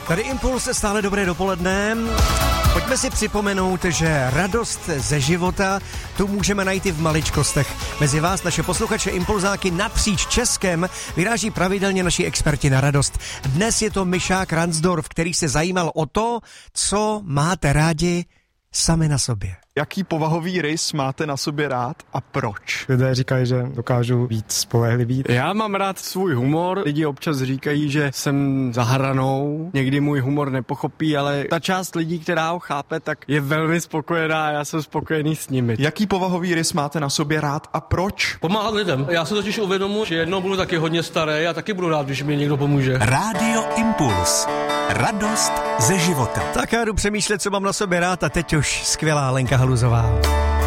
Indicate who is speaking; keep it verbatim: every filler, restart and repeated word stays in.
Speaker 1: Tady Impuls, stále dobré dopoledne. Pojďme si připomenout, že radost ze života tu můžeme najít i v maličkostech. Mezi vás, naše posluchače Impulzáky napříč Českem, vyráží pravidelně naši experti na radost. Dnes je to Mišák Ransdorf, který se zajímal o to, co máte rádi sami na sobě.
Speaker 2: Jaký povahový rys máte na sobě rád a proč?
Speaker 3: Lidé říkají, že dokážu být spolehlivý.
Speaker 4: Já mám rád svůj humor. Lidi občas říkají, že jsem za hranou. Někdy můj humor nepochopí, ale ta část lidí, která ho chápe, tak je velmi spokojená a já jsem spokojený s nimi.
Speaker 2: Jaký povahový rys máte na sobě rád a proč?
Speaker 5: Pomáhat lidem. Já si totiž uvědomuji, že jednou budu taky hodně starý a taky budu rád, když mi někdo pomůže.
Speaker 6: Rádio Impuls. Radost ze života.
Speaker 1: Tak já jdu přemýšlet, co mám na sobě rád, a teď už skvělá Lenka Haluzová.